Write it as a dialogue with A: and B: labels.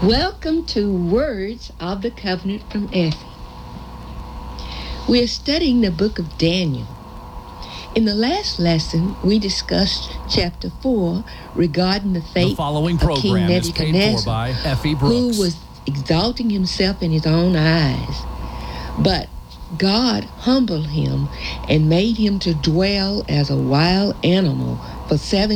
A: Welcome to Words of the Covenant from Effie. We are studying the book of Daniel. In the last lesson, we discussed chapter 4 regarding the fate
B: The following
A: of King
B: program is paid for
A: Nebuchadnezzar,
B: by Effie
A: who
B: Brooks.
A: was exalting himself in his own eyes. But God humbled him and made him to dwell as a wild animal for 7